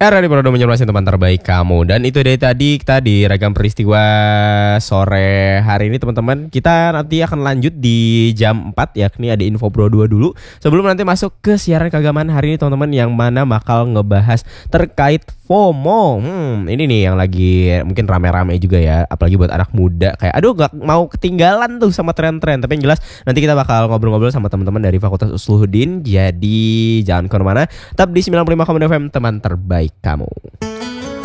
Era di Prodo Menyuruhkan teman terbaik kamu. Dan itu dari tadi kita di ragam peristiwa sore hari ini teman-teman. Kita nanti akan lanjut di jam 4 yakni ada info Pro 2 dulu. Sebelum nanti masuk ke siaran keagamaan hari ini teman-teman, yang mana bakal ngebahas terkait FOMO. Ini nih yang lagi mungkin rame-rame juga ya, apalagi buat anak muda. Kayak aduh gak mau ketinggalan tuh sama tren-tren. Tapi yang jelas nanti kita bakal ngobrol-ngobrol sama teman-teman dari Fakultas Usluhuddin. Jadi jangan kemana-mana, tetap di 95,6 FM teman terbaik kamu.